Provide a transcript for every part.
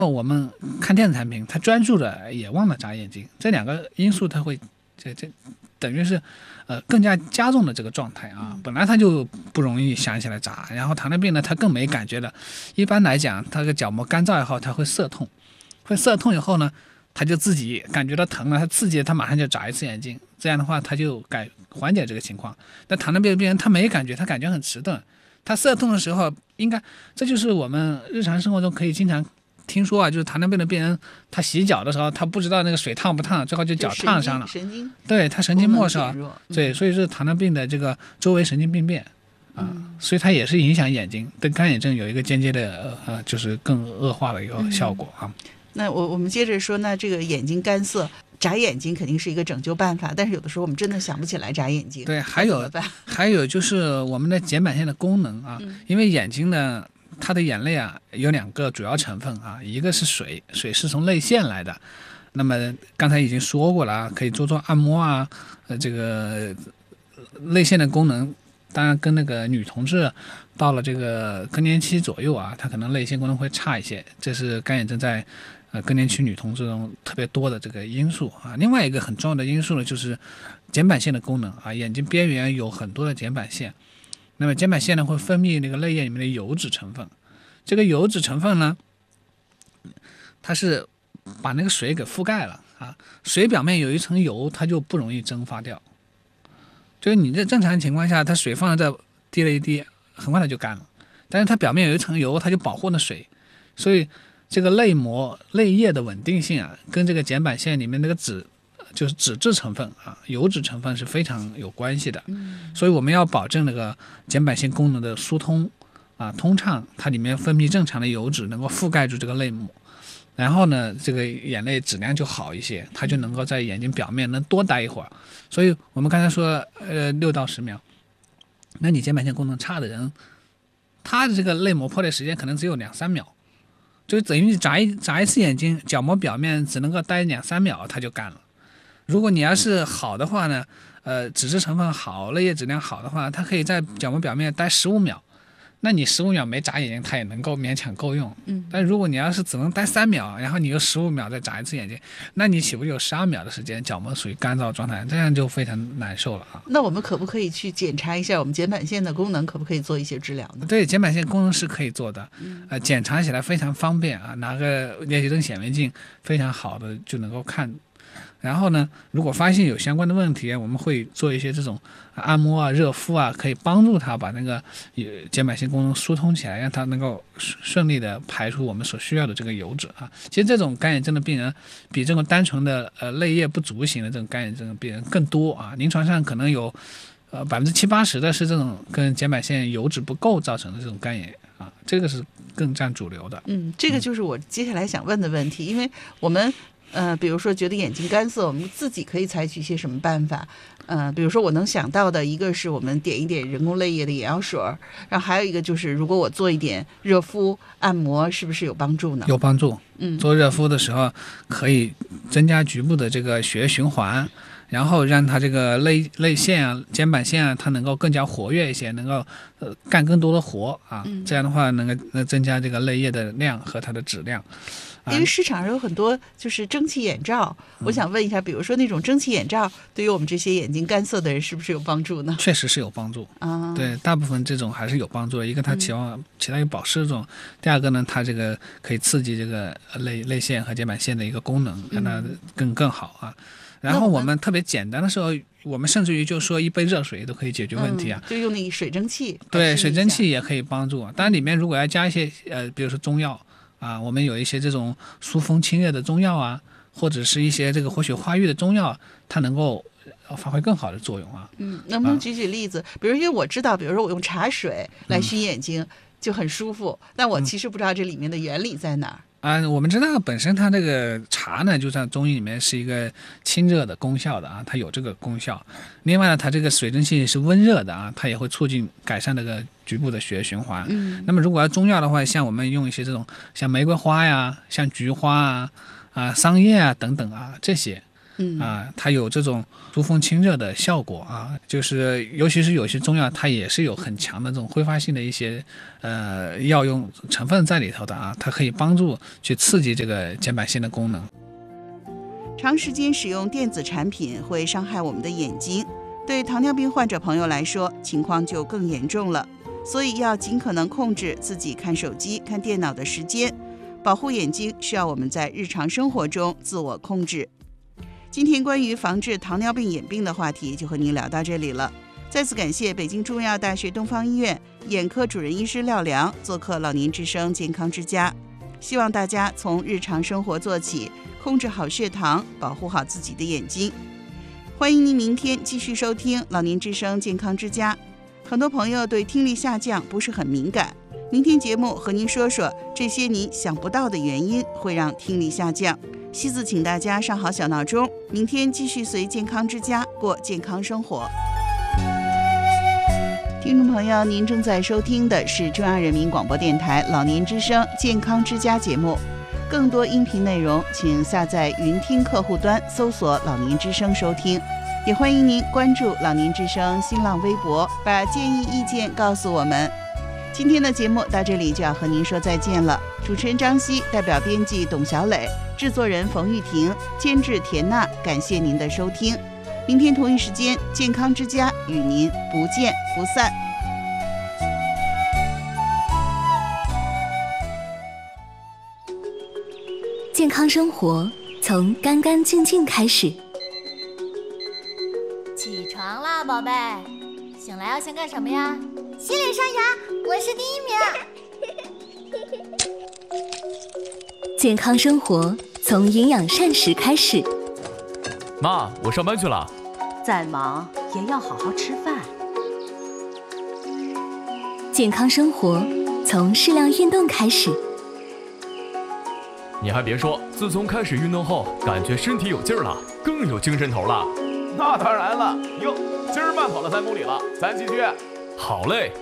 我们看电子产品，他专注的也忘了眨眼睛，这两个因素它会这等于是更加加重了这个状态啊。本来他就不容易想起来眨，然后糖尿病呢他更没感觉了。一般来讲，他的角膜干燥以后，他会涩痛，以后呢，他就自己感觉到疼了，他刺激他马上就眨一次眼睛，这样的话他就缓解这个情况。但糖尿病病人他没感觉，他感觉很迟钝，他涩痛的时候这就是我们日常生活中可以经常听说啊，就是糖尿病的病人，他洗脚的时候，他不知道那个水烫不烫，最后就脚烫伤了。 神经对，他神经末梢，对，所以是糖尿病的这个周围神经病变啊，所以它也是影响眼睛，跟干眼症有一个间接的就是更恶化的一个效果啊。 那我们接着说，那这个眼睛干涩，眨眼睛肯定是一个拯救办法，但是有的时候我们真的想不起来眨眼睛。 对，还有就是我们的睑板腺的功能啊，因为眼睛呢，它的眼泪啊有2个主要成分啊，一个是水是从泪腺来的，那么刚才已经说过了，可以做按摩啊，这个泪腺的功能，当然跟那个女同志到了这个更年期左右啊，她可能泪腺功能会差一些，这是干眼症在更年期女同志中特别多的这个因素啊。另外一个很重要的因素呢，就是睑板腺的功能啊，眼睛边缘有很多的睑板腺。那么睑板腺呢会分泌那个泪液里面的油脂成分，这个油脂成分呢，它是把那个水给覆盖了啊，水表面有一层油，它就不容易蒸发掉。就是你这正常情况下，它水放在这滴了一滴，很快它就干了，但是它表面有一层油，它就保护了水，所以这个泪液的稳定性啊，跟这个睑板腺里面那个就是脂质成分啊，油脂成分是非常有关系的。所以我们要保证那个睑板腺功能的疏通啊通畅，它里面分泌正常的油脂能够覆盖住这个泪膜，然后呢，这个眼泪质量就好一些，它就能够在眼睛表面能多待一会儿。所以我们刚才说6到10秒，那你睑板腺功能差的人，他的这个泪膜破裂时间可能只有2-3秒，就等于你眨一次眼睛，角膜表面只能够待2-3秒，它就干了。如果你要是好的话呢，脂质成分好，泪液质量好的话，它可以在角膜表面待15秒。那你15秒没眨眼睛，它也能够勉强够用。但如果你要是只能待3秒，然后你又15秒再眨一次眼睛，那你岂不有12秒的时间角膜属于干燥状态，这样就非常难受了啊。 那我们可不可以去检查一下我们睑板腺的功能，可不可以做一些治疗呢？ 对，睑板腺功能是可以做的，检查起来非常方便啊，拿个练习生显微镜非常好的就能够看。然后呢，如果发现有相关的问题，我们会做一些这种按摩啊、热敷啊，可以帮助他把那个睑板腺功能疏通起来，让他能够顺利的排出我们所需要的这个油脂啊。其实这种干眼症的病人比这种单纯的泪液不足型的这种干眼症的病人更多啊，临床上可能有70-80%的是这种跟睑板腺油脂不够造成的这种干眼啊，这个是更占主流的。 这个就是我接下来想问的问题，因为我们比如说觉得眼睛干涩，我们自己可以采取一些什么办法？比如说我能想到的一个是我们点一点人工泪液的眼药水，然后还有一个就是如果我做一点热敷按摩，是不是有帮助呢？ 有帮助。做热敷的时候可以增加局部的这个血液循环，然后让它这个泪腺啊、睑板腺啊，它能够更加活跃一些，能够干更多的活啊。这样的话能增加这个泪液的量和它的质量。 因为市场上有很多就是蒸汽眼罩，我想问一下，比如说那种蒸汽眼罩对于我们这些眼睛干涩的人是不是有帮助呢？ 确实是有帮助啊，对，大部分这种还是有帮助的。一个它起到一个保湿作用，第二个呢，它这个可以刺激这个泪腺和睑板腺的一个功能，让它更好啊。然后我们特别简单的时候，我们甚至于就说一杯热水都可以解决问题啊， 就用那水蒸气。 对，水蒸气也可以帮助。当然里面如果要加一些比如说中药啊，我们有一些这种疏风清热的中药啊，或者是一些这个活血化瘀的中药，它能够发挥更好的作用啊。 能不能举例子？比如因为我知道，比如说我用茶水来熏眼睛就很舒服，但我其实不知道这里面的原理在哪儿。 我们知道本身它这个茶呢，就在中医里面是一个清热的功效的啊，它有这个功效。另外呢，它这个水蒸气是温热的啊，它也会促进改善这个局部的血液循环。那么如果要中药的话，像我们用一些这种像玫瑰花呀、像菊花啊、桑叶啊等等啊这些。 它有这种疏风清热的效果啊，就是尤其是有些中药，它也是有很强的这种挥发性的一些药用成分在里头的啊，它可以帮助去刺激这个睑板腺的功能。 长时间使用电子产品会伤害我们的眼睛，对糖尿病患者朋友来说，情况就更严重了。所以要尽可能控制自己看手机、看电脑的时间，保护眼睛需要我们在日常生活中自我控制。今天关于防治糖尿病眼病的话题就和您聊到这里了。再次感谢北京中医药大学东方医院眼科主任医师廖良做客老年之声健康之家。希望大家从日常生活做起，控制好血糖，保护好自己的眼睛。欢迎您明天继续收听老年之声健康之家。很多朋友对听力下降不是很敏感，明天节目和您说说这些你想不到的原因会让听力下降。西子请大家上好小闹钟，明天继续随健康之家过健康生活。听众朋友，您正在收听的是中央人民广播电台老年之声健康之家节目。更多音频内容请下载云听客户端搜索老年之声收听，也欢迎您关注老年之声新浪微博，把建议意见告诉我们。今天的节目到这里就要和您说再见了。主持人张希，代表编辑董小磊，制作人冯玉婷，监制田娜，感谢您的收听。明天同一时间，健康之家与您不见不散。 健康生活从干干净净开始。 起床啦，宝贝！醒来要先干什么呀？ 洗脸刷牙，我是第1名。 健康生活从营养膳食开始。 妈，我上班去了。 再忙也要好好吃饭。 健康生活从适量运动开始。 你还别说，自从开始运动后，感觉身体有劲儿了，更有精神头了。 那当然了，哟，今儿慢跑了3公里了，咱继续。 好嘞。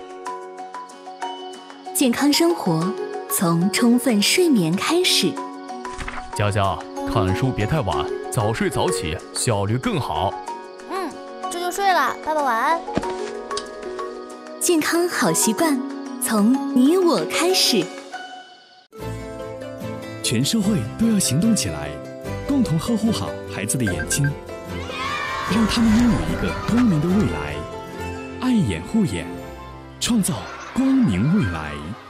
健康生活从充分睡眠开始。 佳佳，看书别太晚，早睡早起，效率更好。 这就睡了，爸爸晚安。 健康好习惯从你我开始。 全社会都要行动起来，共同呵护好孩子的眼睛，让他们拥有一个光明的未来。爱眼护眼，创造光明未来。